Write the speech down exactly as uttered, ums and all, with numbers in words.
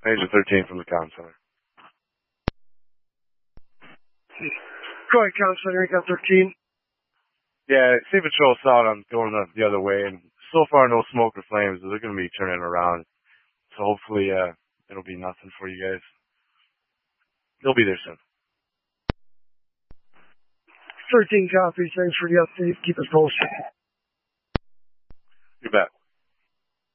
Agent thirteen from the comm center. Go ahead, comm center, Econ thirteen. Yeah, Sea Patrol saw them going the, the other way, and so far no smoke or flames. They're going to be turning around. So hopefully uh, it'll be nothing for you guys. They'll be there soon. thirteen copies. Thanks for the update. Keep us posted. You bet.